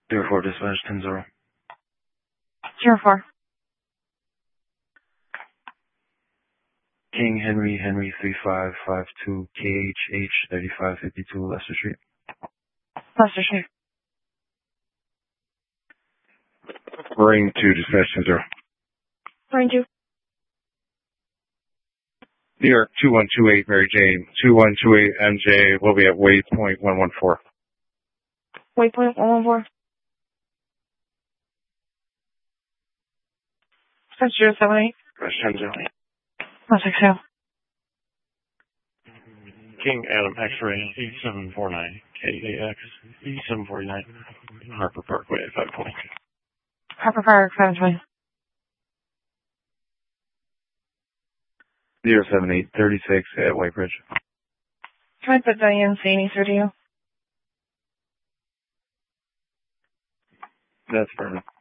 04 dispatch 10-0. 04. King Henry 3552 KHH 3552 Leicester Street. Leicester Street. Ring 2 dispatch 10-0. Ring 2. New York 2128 Mary Jane 2128 MJ will be at waypoint 114. Waypoint 114. That's 078. Dispatch 10-0. 160. King Adam X-ray 8749 KAX 8749 Harper Parkway 520. Harper Park 520. 07836 at White Bridge. Can I put Diane Saney through to you? That's perfect.